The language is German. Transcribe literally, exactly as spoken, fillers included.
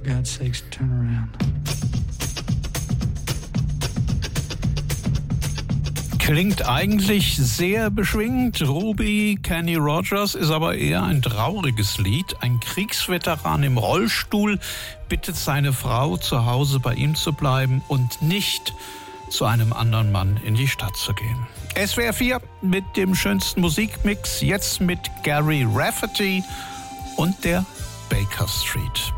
For God's sakes, turn around. Klingt eigentlich sehr beschwingt. Ruby Kenny Rogers ist aber eher ein trauriges Lied. Ein Kriegsveteran im Rollstuhl bittet seine Frau, zu Hause bei ihm zu bleiben und nicht zu einem anderen Mann in die Stadt zu gehen. S W R vier mit dem schönsten Musikmix, jetzt mit Gary Rafferty und der Baker Street.